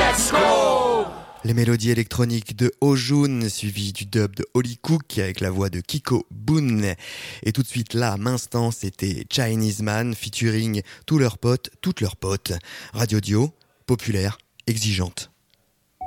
Let's go! Les mélodies électroniques de Ojun, suivies du dub de Holly Cook avec la voix de Kiko Boone. Et tout de suite là, à l'instant, c'était Chinese Man featuring tous leurs potes, toutes leurs potes. Radio Dio, populaire, exigeante.